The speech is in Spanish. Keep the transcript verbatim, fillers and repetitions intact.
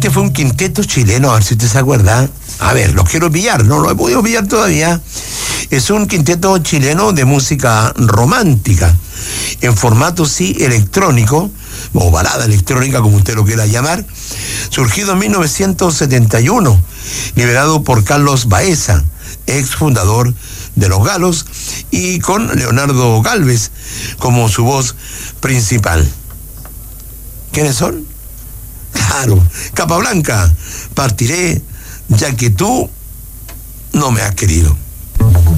Este fue un quinteto chileno, a ver si usted se acuerda. A ver, los quiero pillar, no lo he podido pillar todavía. Es un quinteto chileno de música romántica, en formato sí electrónico, o balada electrónica, como usted lo quiera llamar, surgido en mil novecientos setenta y uno, liberado por Carlos Baeza, ex fundador de Los Galos, y con Leonardo Galvez como su voz principal. ¿Quiénes son? Claro, Capablanca, partiré ya que tú no me has querido.